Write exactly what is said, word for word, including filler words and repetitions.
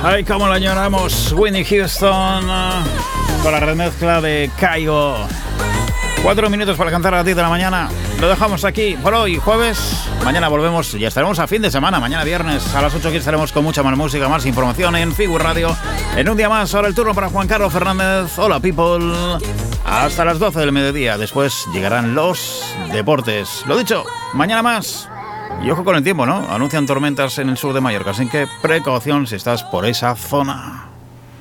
Ay, cómo la añoramos. Whitney Houston uh, con la remezcla de Kygo. Cuatro minutos para alcanzar a las diez de la mañana. Lo dejamos aquí por hoy, jueves. Mañana volvemos, ya estaremos a fin de semana. Mañana viernes a las ocho aquí estaremos con mucha más música, más información en Figu Radio. En un día más, ahora el turno para Juan Carlos Fernández. Hola, people. Hasta las doce del mediodía. Después llegarán los deportes. Lo dicho, mañana más. Y ojo con el tiempo, ¿no? Anuncian tormentas en el sur de Mallorca, así que precaución si estás por esa zona.